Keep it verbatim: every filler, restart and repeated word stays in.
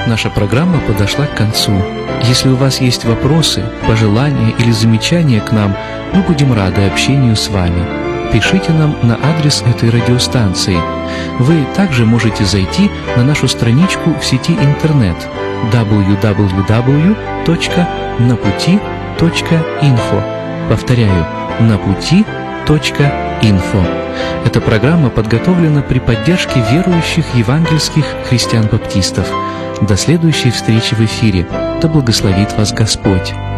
наша программа подошла к концу. Если у вас есть вопросы, пожелания или замечания к нам, мы будем рады общению с вами. Пишите нам на адрес этой радиостанции. Вы также можете зайти на нашу страничку в сети интернет дабл ю дабл ю дабл ю точка на пути точка инфо. Повторяю, на пути точка инфо. Эта программа подготовлена при поддержке верующих евангельских христиан-баптистов. До следующей встречи в эфире. Да благословит вас Господь!